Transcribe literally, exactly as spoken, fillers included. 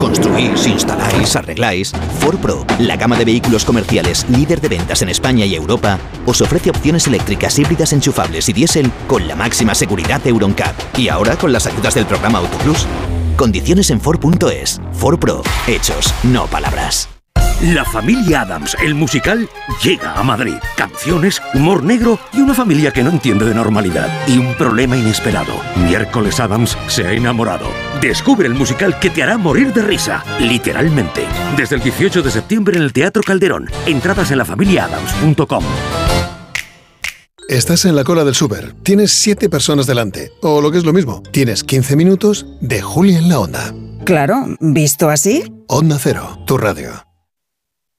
Construís, instaláis, arregláis. Ford Pro, la gama de vehículos comerciales líder de ventas en España y Europa, os ofrece opciones eléctricas híbridas enchufables y diésel con la máxima seguridad Euro N C A P. Y ahora con las ayudas del programa Autoplus. Condiciones en Ford punto es. Ford Pro. Hechos, no palabras. La familia Addams, el musical, llega a Madrid. Canciones, humor negro y una familia que no entiende de normalidad. Y un problema inesperado. Miércoles Addams se ha enamorado. Descubre el musical que te hará morir de risa. Literalmente. Desde el dieciocho de septiembre en el Teatro Calderón. Entradas en la familia Addams punto com. Estás en la cola del súper. Tienes siete personas delante. O lo que es lo mismo, tienes quince minutos de Julia en la Onda. Claro, ¿visto así? Onda Cero, tu radio.